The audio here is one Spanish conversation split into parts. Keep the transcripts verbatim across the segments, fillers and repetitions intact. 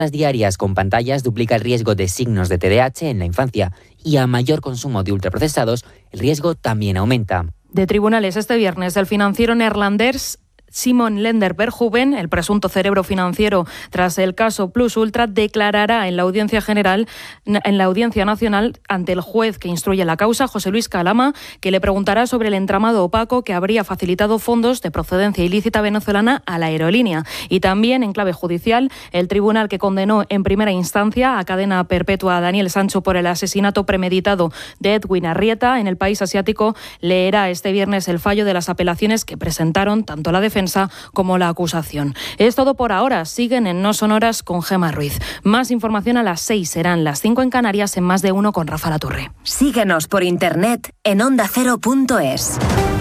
diarias con pantallas duplica el riesgo de signos de T D A H en la infancia y a mayor consumo de ultraprocesados, el riesgo también aumenta. De tribunales este viernes, el financiero neerlandés Simon Lender-Verhoeven, el presunto cerebro financiero tras el caso Plus Ultra, declarará en la audiencia general, en la audiencia nacional, ante el juez que instruye la causa, José Luis Calama, que le preguntará sobre el entramado opaco que habría facilitado fondos de procedencia ilícita venezolana a la aerolínea. Y también, en clave judicial, el tribunal que condenó en primera instancia a cadena perpetua a Daniel Sancho por el asesinato premeditado de Edwin Arrieta en el país asiático leerá este viernes el fallo de las apelaciones que presentaron tanto la defensa como la acusación. Es todo por ahora. Siguen en No Sonoras con Gemma Ruiz. Más información a las seis, serán las cinco en Canarias en Más de Uno con Rafa Latorre. Síguenos por internet en onda cero punto es.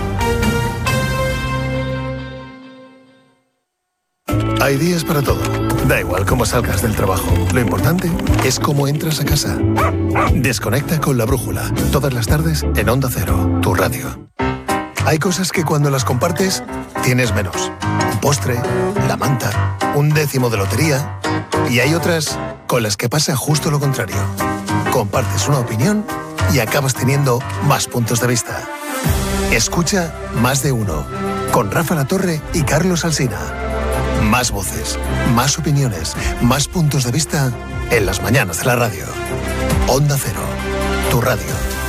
Hay días para todo. Da igual cómo salgas del trabajo. Lo importante es cómo entras a casa. Desconecta con La Brújula. Todas las tardes en Onda Cero, tu radio. Hay cosas que cuando las compartes tienes menos. Un postre, la manta, un décimo de lotería. Y hay otras con las que pasa justo lo contrario. Compartes una opinión y acabas teniendo más puntos de vista. Escucha Más de Uno con Rafa Latorre y Carlos Alsina. Más voces, más opiniones, más puntos de vista en las mañanas de la radio. Onda Cero, tu radio.